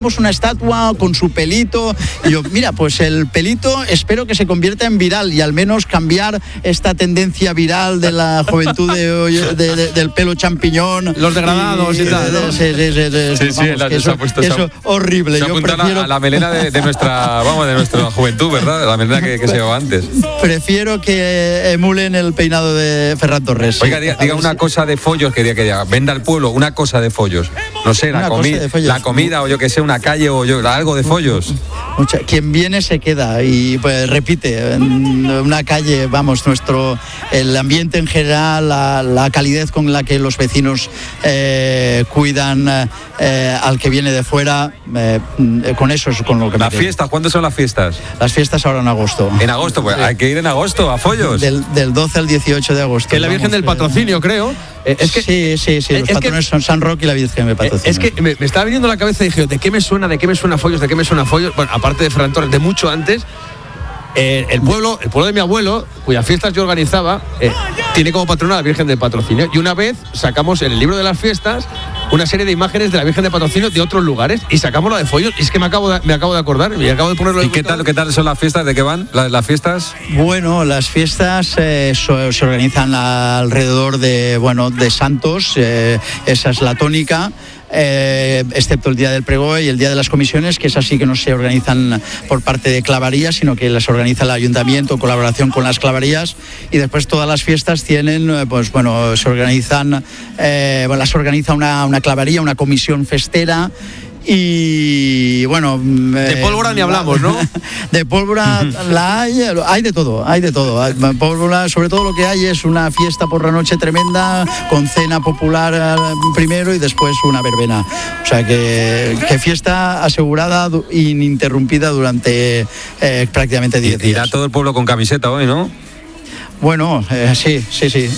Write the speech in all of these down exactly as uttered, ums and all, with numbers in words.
queremos una estatua con su pelito. Y yo, mira, pues el pelito espero que se convierta en viral y al menos cambiar esta tendencia viral de la juventud de hoy, de, de, del pelo champiñón. Los degradados y, y tal, ¿no? Sí, sí, sí, sí, sí, sí, vamos, la, que eso, puesto, eso se horrible. Se yo prefiero... a la melena de, de nuestra, vamos, de nuestra juventud, ¿verdad? La melena que, que se llevaba antes. Prefiero que emulen el peinado de Ferran Torres. Oiga, diga, diga una si... cosa de follos que diga que diga, venda al pueblo, una cosa de follos. No sé, la, comi la comida o yo que sé, una calle o yo, algo de follos. Mucha, quien viene se queda y pues repite. En una calle, vamos, nuestro el ambiente en general, la, la calidez con la que los vecinos eh, cuidan eh, al que viene de fuera, eh, con eso es con lo que me ¿Las fiestas? ¿Cuándo son las fiestas? Las fiestas ahora en agosto. En agosto, pues sí. Hay que ir en agosto a follos. Del, del doce al dieciocho de agosto. Que es la Virgen del Patrocinio, creo. Eh, es que, sí, sí, sí. Los patrones que, son San Roque y la Virgen del Patrocinio. Es que me, me estaba viniendo a la cabeza y dije, ¿de qué me suena? ¿De qué me suena follos? ¿De qué me suena follos? Bueno, aparte de Ferran Torres, de mucho antes. Eh, el pueblo el pueblo de mi abuelo, cuyas fiestas yo organizaba, eh, tiene como patrona a la Virgen del Patrocinio. Y una vez sacamos en el libro de las fiestas una serie de imágenes de la Virgen del Patrocinio de otros lugares y sacamos la de follos. Y es que me acabo de, me acabo de acordar y acabo de ponerlo. ¿Y qué tal, qué tal son las fiestas? ¿De qué van las, las fiestas? Bueno, las fiestas eh, so, se organizan alrededor de, bueno, de santos. Eh, esa es la tónica. Eh, excepto el día del pregó y el día de las comisiones, que es así que no se organizan por parte de clavarías, sino que las organiza el ayuntamiento en colaboración con las clavarías, y después todas las fiestas tienen, pues bueno, se organizan, eh, bueno, las organiza una, una clavaría, una comisión festera. Y bueno, de eh, pólvora ni hablamos, ¿no? De pólvora la hay, hay de todo, hay de todo. Hay pólvora, sobre todo lo que hay es una fiesta por la noche tremenda, con cena popular primero y después una verbena. O sea que, que fiesta asegurada, ininterrumpida durante eh, prácticamente diez días. Irá todo el pueblo con camiseta hoy, ¿no? Bueno, eh, sí, sí, sí.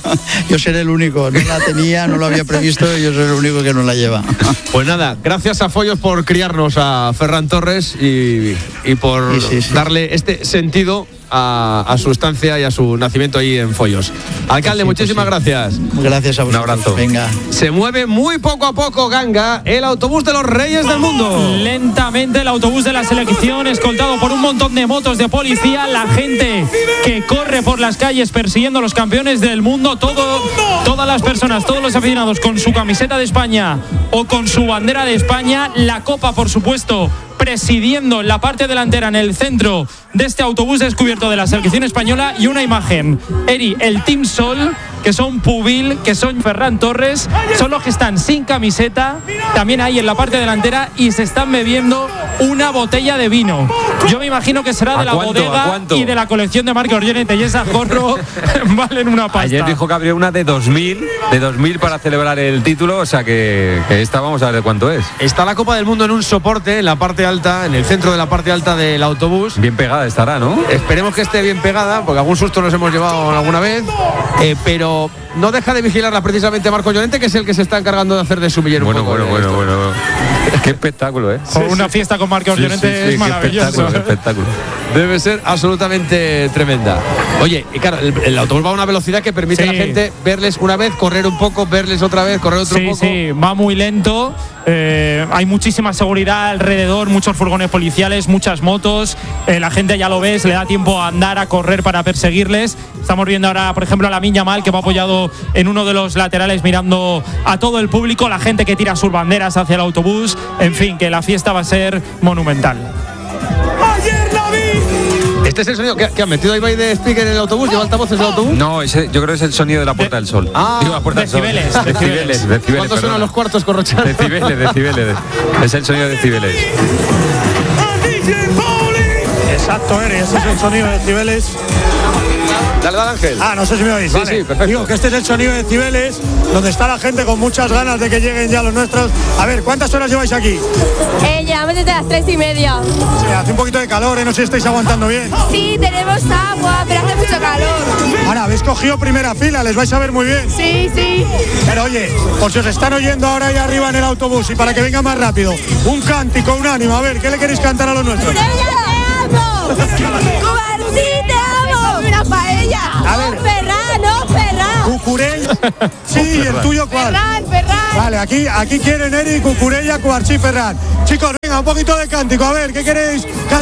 Yo seré el único. No la tenía, no lo había previsto y yo soy el único que no la lleva. Pues nada, gracias a Follos por criarnos a Ferran Torres y, y por sí, sí, sí. darle este sentido a, a su estancia y a su nacimiento ahí en Follos. Alcalde, sí, muchísimas pues sí. gracias. Gracias a vosotros. Un abrazo. Venga. Se mueve muy poco a poco, Ganga, el autobús de los Reyes del Mundo. Lentamente el autobús de la selección, escoltado por un montón de motos de policía, la gente que corre por las calles persiguiendo a los campeones del mundo, todo, todas las personas, todos los aficionados con su camiseta de España o con su bandera de España, la copa, por supuesto, presidiendo en la parte delantera, en el centro de este autobús descubierto de la selección española, y una imagen, Eri, el Team Sol, que son Pubil, que son Ferran Torres, son los que están sin camiseta, también ahí en la parte delantera, y se están bebiendo una botella de vino. Yo me imagino que será de la cuánto, bodega y de la colección de Marc Orgenete, y esa gorro valen una pasta. Ayer dijo que habría una de dos mil, de dos mil para celebrar el título, o sea que, que esta vamos a ver de cuánto es. Está la Copa del Mundo en un soporte, en la parte alta, en el centro de la parte alta del autobús. Bien pegada estará, ¿no? Esperemos que esté bien pegada, porque algún susto nos hemos llevado alguna vez, eh, pero no deja de vigilarla precisamente Marco Llorente, que es el que se está encargando de hacer de sumiller bueno, un poco. Bueno, bueno, bueno, bueno. Qué espectáculo, ¿eh? Sí, una sí. fiesta con Marco sí, Llorente sí, sí, es maravilloso. Espectáculo, espectáculo. Debe ser absolutamente tremenda. Oye, y claro, el, el autobús va a una velocidad que permite sí. a la gente verles una vez, correr un poco, verles otra vez, correr otro sí, poco. Sí, va muy lento. Eh, hay muchísima seguridad alrededor, muchos furgones policiales, muchas motos. Eh, la gente, ya lo ves, le da tiempo a andar, a correr para perseguirles. Estamos viendo ahora, por ejemplo, a Lamine Yamal, que va apoyado en uno de los laterales mirando a todo el público, la gente que tira sus banderas hacia el autobús. En fin, que la fiesta va a ser monumental. ¿Este es el sonido que, que han metido ahí de speaker en el autobús? ¿Lleva altavoces del autobús? No, ese, yo creo que es el sonido de la Puerta de, del Sol. Ah, Digo, la Puerta decibeles, del Sol. Decibeles. Decibeles. ¿Cuántos suenan los cuartos, Corrochano? Decibeles, decibeles. Es el sonido de decibeles. Exacto, Eri, ese es el sonido de decibeles. Dale, dale, Ángel. Ah, no sé si me oís. Sí, vale. sí, perfecto. Digo que este es el sonido de decibeles, donde está la gente con muchas ganas de que lleguen ya los nuestros. A ver, ¿cuántas horas lleváis aquí? Eh, llevamos desde las tres y media. Sí, hace un poquito de calor, ¿eh? No sé si estáis aguantando bien. Sí, tenemos agua, pero hace mucho calor. Ahora, habéis cogido primera fila, les vais a ver muy bien. Sí, sí. Pero oye, por si os están oyendo ahora ahí arriba en el autobús y para que venga más rápido, un cántico, un ánimo. A ver, ¿qué le queréis cantar a los nuestros? ¡Te amo! ¡Cubarsí, te amo! ¡Una paella! A ver. ¡No, Ferran, no, Ferran! ¿Cucurella? Sí, ¿el tuyo cuál? Ferran, Ferran. Vale, aquí, aquí quieren Eri, Cucurella, Cubarsí, Ferran. Chicos, Venga, un poquito de cántico, a ver, ¿qué queréis cantar?